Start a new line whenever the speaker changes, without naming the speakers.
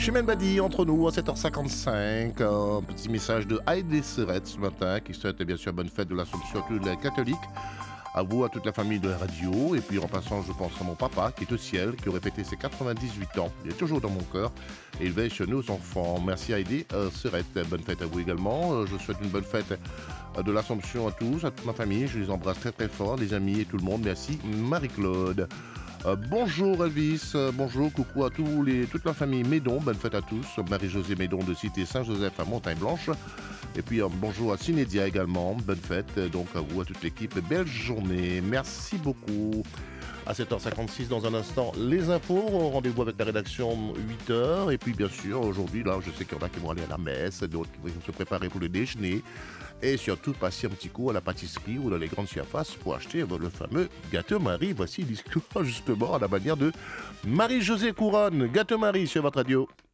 Chimène Badi entre nous à 7h55. Un petit message de Heidi Serette ce matin qui souhaite bien sûr bonne fête de l'Assomption à tous les catholiques. À vous, à toute la famille de la radio. Et puis en passant, je pense à mon papa qui est au ciel, qui aurait fêté ses 98 ans. Il est toujours dans mon cœur et il veille sur nos enfants. Merci Heidi Serette. Bonne fête à vous également. Je souhaite une bonne fête de l'Assomption à tous, à toute ma famille. Je les embrasse très très fort, les amis et tout le monde. Merci Marie-Claude. Bonjour Elvis, bonjour, coucou à toute la famille Médon, bonne fête à tous. Marie-Josée Médon de Cité Saint-Joseph à Montagne-Blanche. Et puis bonjour à Cinédia également, bonne fête donc à vous, à toute l'équipe, belle journée, merci beaucoup. À 7h56 dans un instant, les infos, rendez-vous avec la rédaction 8h. Et puis bien sûr, aujourd'hui, là, je sais qu'il y en a qui vont aller à la messe, d'autres qui vont se préparer pour le déjeuner. Et surtout, passer un petit coup à la pâtisserie ou dans les grandes surfaces pour acheter le fameux gâteau Marie. Voici l'histoire justement à la manière de Marie-Josée Couronne. Gâteau Marie sur votre radio.